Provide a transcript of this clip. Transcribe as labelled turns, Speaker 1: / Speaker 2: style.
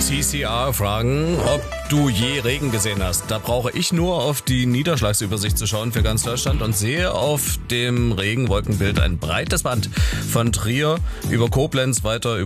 Speaker 1: CCR fragen, ob du je Regen gesehen hast. Da brauche ich nur auf die Niederschlagsübersicht zu schauen für ganz Deutschland und sehe auf dem Regenwolkenbild ein breites Band von Trier über Koblenz weiter